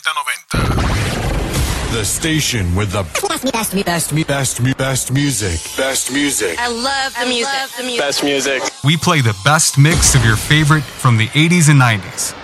The station with the best music. Best music. I love the music. Best music. We play the best mix of your favorite from the 80s and 90s.